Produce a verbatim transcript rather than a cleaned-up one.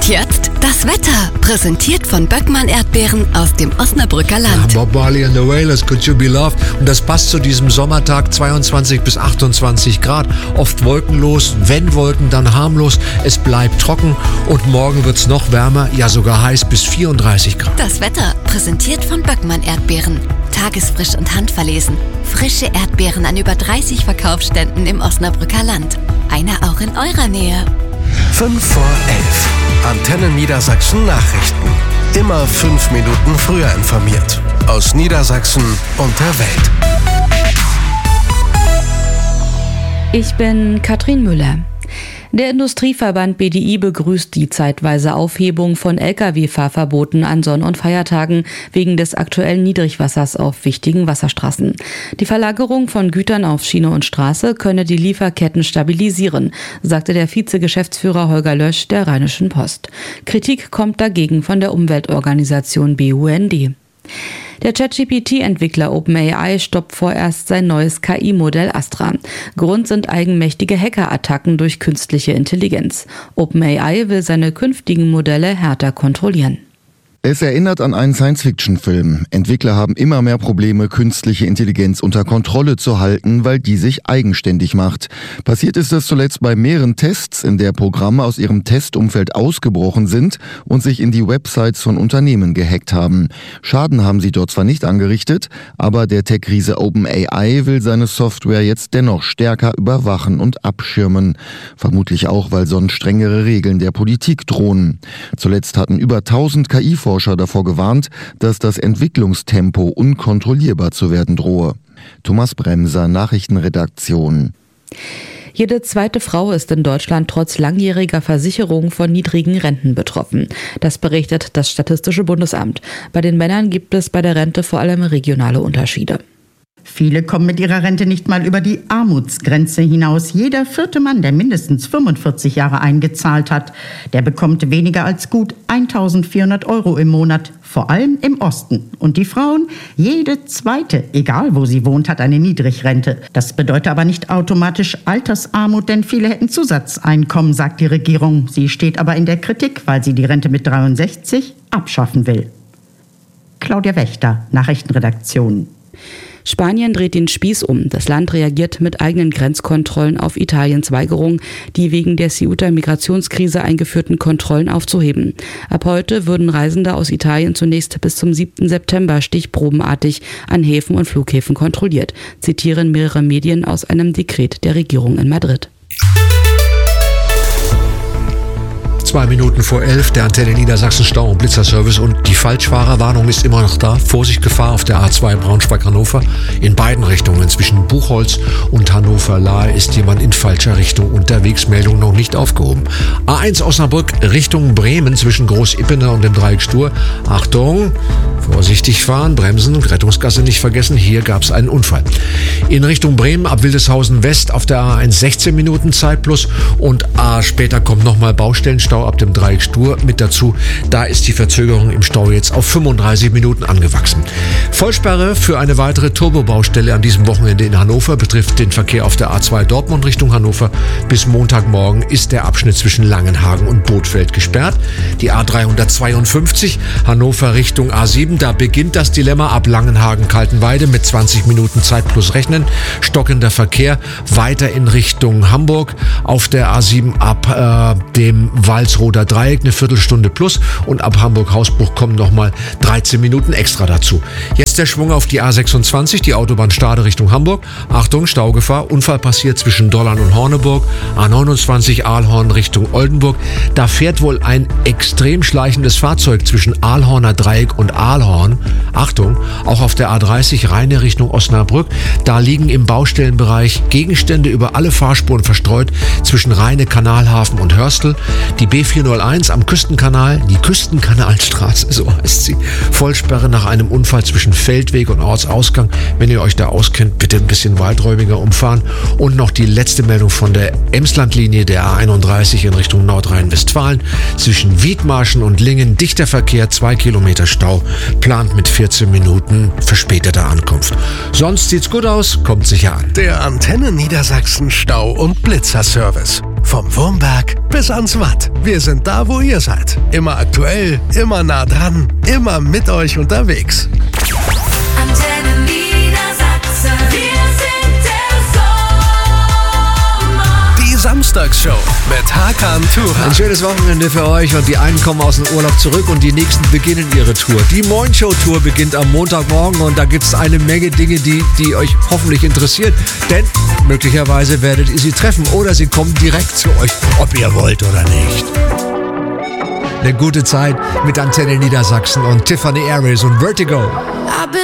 jetzt das Wetter, präsentiert von Böckmann Erdbeeren aus dem Osnabrücker Land. Ja, Bob Marley and the Wailers, Could You Be Loved? Und das passt zu diesem Sommertag, zweiundzwanzig bis achtundzwanzig Grad. Oft wolkenlos, wenn Wolken, dann harmlos. Es bleibt trocken und morgen wird es noch wärmer, ja sogar heiß bis vierunddreißig Grad. Das Wetter, präsentiert von Böckmann Erdbeeren. Tagesfrisch und handverlesen. Frische Erdbeeren an über dreißig Verkaufsständen im Osnabrücker Land. Eine auch in eurer Nähe. fünf vor elf. Antenne Niedersachsen Nachrichten. Immer fünf Minuten früher informiert. Aus Niedersachsen und der Welt. Ich bin Katrin Müller. Der Industrieverband B D I begrüßt die zeitweise Aufhebung von L K W-Fahrverboten an Sonn- und Feiertagen wegen des aktuellen Niedrigwassers auf wichtigen Wasserstraßen. Die Verlagerung von Gütern auf Schiene und Straße könne die Lieferketten stabilisieren, sagte der Vizegeschäftsführer Holger Lösch der Rheinischen Post. Kritik kommt dagegen von der Umweltorganisation B U N D. Der ChatGPT-Entwickler OpenAI stoppt vorerst sein neues K I-Modell Astra. Grund sind eigenmächtige Hackerattacken durch künstliche Intelligenz. OpenAI will seine künftigen Modelle härter kontrollieren. Es erinnert an einen Science-Fiction-Film. Entwickler haben immer mehr Probleme, künstliche Intelligenz unter Kontrolle zu halten, weil die sich eigenständig macht. Passiert ist das zuletzt bei mehreren Tests, in der Programme aus ihrem Testumfeld ausgebrochen sind und sich in die Websites von Unternehmen gehackt haben. Schaden haben sie dort zwar nicht angerichtet, aber der Tech-Riese OpenAI will seine Software jetzt dennoch stärker überwachen und abschirmen. Vermutlich auch, weil sonst strengere Regeln der Politik drohen. Zuletzt hatten über tausend K I-Forscher davor gewarnt, dass das Entwicklungstempo unkontrollierbar zu werden drohe. Thomas Bremser, Nachrichtenredaktion. Jede zweite Frau ist in Deutschland trotz langjähriger Versicherung von niedrigen Renten betroffen. Das berichtet das Statistische Bundesamt. Bei den Männern gibt es bei der Rente vor allem regionale Unterschiede. Viele kommen mit ihrer Rente nicht mal über die Armutsgrenze hinaus. Jeder vierte Mann, der mindestens fünfundvierzig Jahre eingezahlt hat, der bekommt weniger als gut eintausendvierhundert Euro im Monat, vor allem im Osten. Und die Frauen, jede zweite, egal wo sie wohnt, hat eine Niedrigrente. Das bedeutet aber nicht automatisch Altersarmut, denn viele hätten Zusatzeinkommen, sagt die Regierung. Sie steht aber in der Kritik, weil sie die Rente mit dreiundsechzig abschaffen will. Claudia Wächter, Nachrichtenredaktion. Spanien dreht den Spieß um. Das Land reagiert mit eigenen Grenzkontrollen auf Italiens Weigerung, die wegen der Ceuta-Migrationskrise eingeführten Kontrollen aufzuheben. Ab heute würden Reisende aus Italien zunächst bis zum siebten September stichprobenartig an Häfen und Flughäfen kontrolliert, zitieren mehrere Medien aus einem Dekret der Regierung in Madrid. Zwei Minuten vor elf, der Antenne Niedersachsen Stau- und Blitzerservice und die Falschfahrerwarnung ist immer noch da. Vorsicht, Gefahr auf der A zwei Braunschweig-Hannover. In beiden Richtungen, zwischen Buchholz und Hannover-Lahe, ist jemand in falscher Richtung unterwegs. Meldung noch nicht aufgehoben. A eins Osnabrück Richtung Bremen zwischen Groß-Ippener und dem Dreieck Stur. Achtung, vorsichtig fahren, bremsen, Rettungsgasse nicht vergessen. Hier gab es einen Unfall. In Richtung Bremen ab Wildeshausen West auf der A eins sechzehn Minuten Zeit plus und A später kommt nochmal Baustellenstau ab dem Dreieck Stur mit dazu. Da ist die Verzögerung im Stau jetzt auf fünfunddreißig Minuten angewachsen. Vollsperre für eine weitere Turbobaustelle an diesem Wochenende in Hannover betrifft den Verkehr auf der A zwei Dortmund Richtung Hannover. Bis Montagmorgen ist der Abschnitt zwischen Langenhagen und Bothfeld gesperrt. Die A dreihundertzweiundfünfzig Hannover Richtung A sieben, da beginnt das Dilemma ab Langenhagen-Kaltenweide mit zwanzig Minuten Zeit plus rechnen. Stockender Verkehr weiter in Richtung Hamburg auf der A sieben ab äh, dem Walsroder Dreieck eine Viertelstunde plus und ab Hamburg-Hausbruch kommen nochmal dreizehn Minuten extra dazu. Jetzt der Schwung auf die A sechsundzwanzig, die Autobahn Stade Richtung Hamburg. Achtung, Staugefahr, Unfall passiert zwischen Dollern und Horneburg. A neunundzwanzig Aalhorn Richtung Oldenburg. Da fährt wohl ein extrem schleichendes Fahrzeug zwischen Aalhorner Dreieck und Aalhorn. Achtung, auch auf der A dreißig Rheine Richtung Osnabrück. Da liegen im Baustellenbereich Gegenstände über alle Fahrspuren verstreut zwischen Rheine, Kanalhafen und Hörstel. Die B vierhunderteins am Küstenkanal, die Küstenkanalstraße, so heißt sie. Vollsperre nach einem Unfall zwischen Feldweg und Ortsausgang. Wenn ihr euch da auskennt, bitte ein bisschen weiträumiger umfahren. Und noch die letzte Meldung von der Emslandlinie der A einunddreißig in Richtung Nordrhein-Westfalen. Zwischen Wiedmarschen und Lingen dichter Verkehr, zwei Kilometer Stau. Plant mit vierzehn Minuten verspäteter Ankunft. Sonst sieht's gut aus, kommt sicher an. Der Antenne Niedersachsen Stau- und Blitzerservice. Vom Wurmberg bis ans Watt. Wir sind da, wo ihr seid. Immer aktuell, immer nah dran, immer mit euch unterwegs. Antenne Niedersachsen. Wir sind der Sommer. Die Samstagsshow mit Hakan Turan. Ein schönes Wochenende für euch und die einen kommen aus dem Urlaub zurück und die nächsten beginnen ihre Tour. Die Moin-Show-Tour beginnt am Montagmorgen und da gibt es eine Menge Dinge, die, die euch hoffentlich interessieren, denn möglicherweise werdet ihr sie treffen oder sie kommen direkt zu euch, ob ihr wollt oder nicht. Eine gute Zeit mit Antenne Niedersachsen und Tiffany Aries und Vertigo.